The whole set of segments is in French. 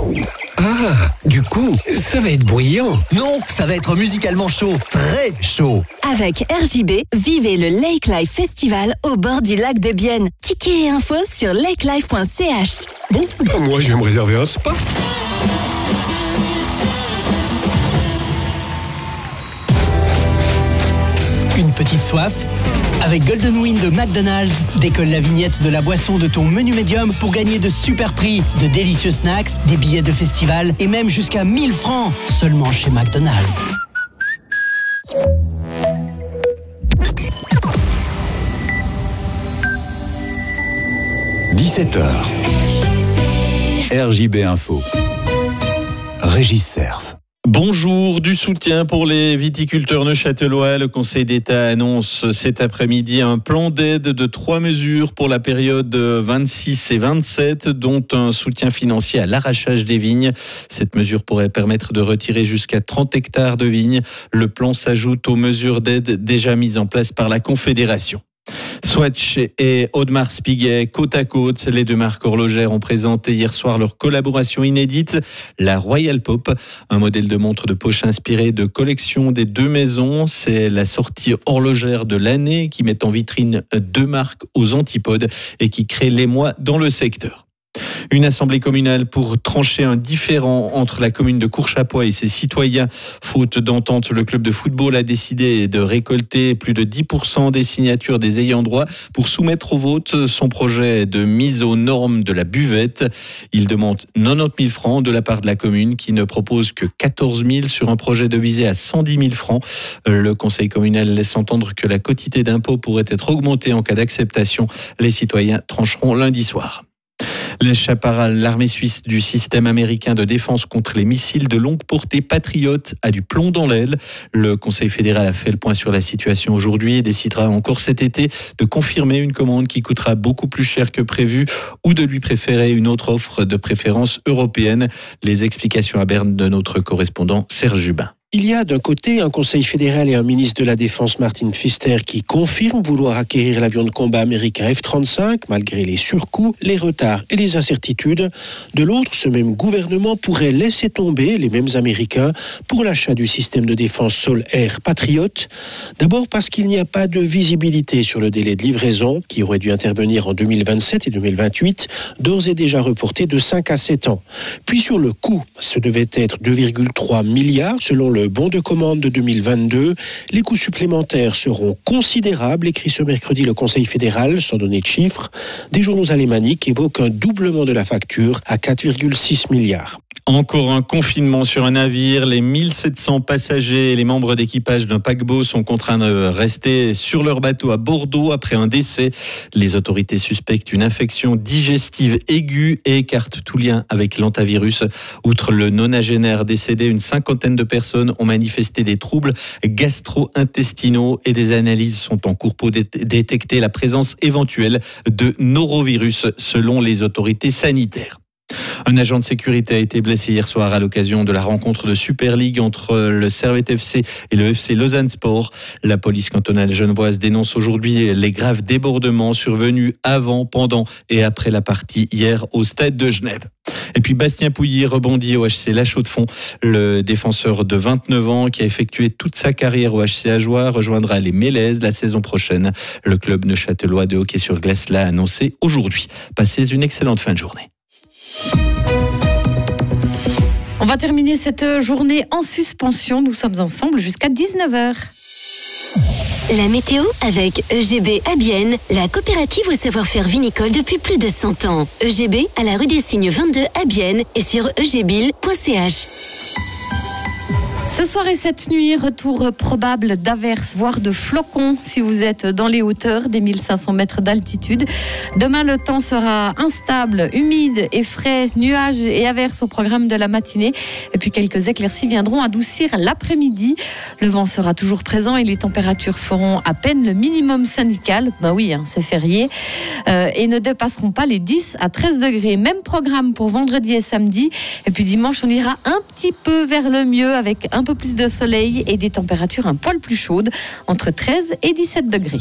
Ah, du coup, ça va être bruyant. Non, ça va être musicalement chaud, très chaud. Avec RJB, vivez le Lake Life Festival au bord du lac de Bienne. Tickets et infos sur lakelife.ch. Bon, moi je vais me réserver un spa. Une petite soif? Avec Golden Win de McDonald's, décolle la vignette de la boisson de ton menu médium pour gagner de super prix, de délicieux snacks, des billets de festival et même jusqu'à 1000 francs seulement chez McDonald's. – 17h. RJB Info. Régis Serve. Bonjour, du soutien pour les viticulteurs neuchâtelois. Le Conseil d'État annonce cet après-midi un plan d'aide de 3 mesures pour la période 26 et 27, dont un soutien financier à l'arrachage des vignes. Cette mesure pourrait permettre de retirer jusqu'à 30 hectares de vignes. Le plan s'ajoute aux mesures d'aide déjà mises en place par la Confédération. Swatch et Audemars Piguet, côte à côte, les deux marques horlogères ont présenté hier soir leur collaboration inédite, la Royal Pop, un modèle de montre de poche inspiré de collection des deux maisons. C'est la sortie horlogère de l'année qui met en vitrine deux marques aux antipodes et qui crée l'émoi dans le secteur. Une assemblée communale pour trancher un différend entre la commune de Courchapoix et ses citoyens. Faute d'entente, le club de football a décidé de récolter plus de 10% des signatures des ayants droit pour soumettre au vote son projet de mise aux normes de la buvette. Il demande 90 000 francs de la part de la commune qui ne propose que 14 000 sur un projet de visée à 110 000 francs. Le conseil communal laisse entendre que la quotité d'impôt pourrait être augmentée en cas d'acceptation. Les citoyens trancheront lundi soir. Le Chaparral, l'armée suisse du système américain de défense contre les missiles de longue portée Patriot, a du plomb dans l'aile. Le Conseil fédéral a fait le point sur la situation aujourd'hui et décidera encore cet été de confirmer une commande qui coûtera beaucoup plus cher que prévu ou de lui préférer une autre offre de préférence européenne. Les explications à Berne de notre correspondant Serge Jubin. Il y a d'un côté un conseil fédéral et un ministre de la Défense, Martin Pfister, qui confirme vouloir acquérir l'avion de combat américain F-35, malgré les surcoûts, les retards et les incertitudes. De l'autre, ce même gouvernement pourrait laisser tomber les mêmes Américains pour l'achat du système de défense sol-air Patriot. D'abord parce qu'il n'y a pas de visibilité sur le délai de livraison, qui aurait dû intervenir en 2027 et 2028, d'ores et déjà reporté de 5 à 7 ans. Puis sur le coût, ce devait être 2,3 milliards selon le bon de commande de 2022. Les coûts supplémentaires seront considérables, écrit ce mercredi le Conseil fédéral, sans donner de chiffres. Des journaux alémaniques évoquent un doublement de la facture à 4,6 milliards. Encore un confinement sur un navire. Les 1700 passagers et les membres d'équipage d'un paquebot sont contraints de rester sur leur bateau à Bordeaux après un décès. Les autorités suspectent une infection digestive aiguë et écartent tout lien avec l'hantavirus. Outre le nonagénaire décédé, une cinquantaine de personnes ont manifesté des troubles gastro-intestinaux et des analyses sont en cours pour détecter la présence éventuelle de norovirus selon les autorités sanitaires. Un agent de sécurité a été blessé hier soir à l'occasion de la rencontre de Super League entre le Servette FC et le FC Lausanne Sport. La police cantonale genevoise dénonce aujourd'hui les graves débordements survenus avant, pendant et après la partie hier au stade de Genève. Et puis Bastien Pouilly rebondit au HC La Chaux-de-Fonds. Le défenseur de 29 ans qui a effectué toute sa carrière au HC Ajoie rejoindra les Mélèzes la saison prochaine. Le club neuchâtelois de hockey sur glace l'a annoncé aujourd'hui. Passez une excellente fin de journée. On va terminer cette journée en suspension. Nous sommes ensemble jusqu'à 19h. La météo avec EGB à Bienne, la coopérative au savoir-faire vinicole depuis plus de 100 ans. EGB à la rue des Cygnes 22 à Bienne et sur egbil.ch. Ce soir et cette nuit, retour probable d'averses, voire de flocons si vous êtes dans les hauteurs des 1500 mètres d'altitude. Demain, le temps sera instable, humide et frais, nuages et averses au programme de la matinée. Et puis quelques éclaircies viendront adoucir l'après-midi. Le vent sera toujours présent et les températures feront à peine le minimum syndical. Ben oui, c'est férié. Et ne dépasseront pas les 10 à 13 degrés. Même programme pour vendredi et samedi. Et puis dimanche, on ira un petit peu vers le mieux avec un peu plus de soleil et des températures un poil plus chaudes, entre 13 et 17 degrés.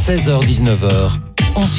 16h-19h